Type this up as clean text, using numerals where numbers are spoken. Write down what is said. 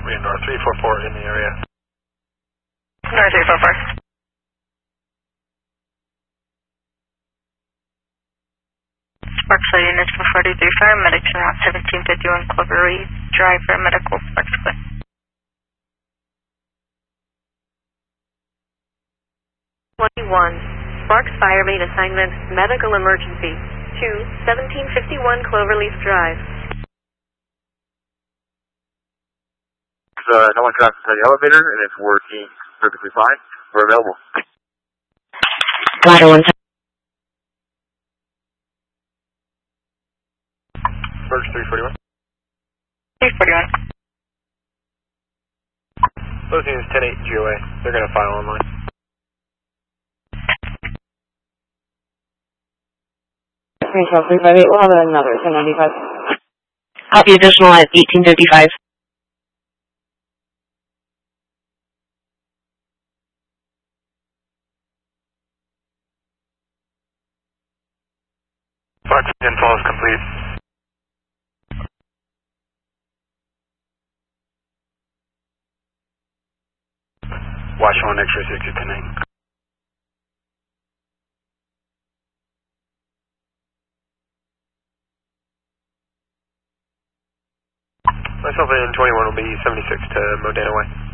We have North 344 in the area. North 344. Parkside units from 43 paramedics and Route 1751 Clover Reed Drive for medical Parkside. 21. Sparks Fire Main Assignment Medical Emergency to 1751 Cloverleaf Drive. No one can access the elevator and it's working perfectly fine. We're available. Ladder 1. Birch 341. 341. Those units 10-8 GOA. They're going to file online. Retail 358, we'll have another 1095. Copy additional at 1855. Fox info is complete. Watch on X-ray 610. Myself and 21 will be 76 to Modena Way.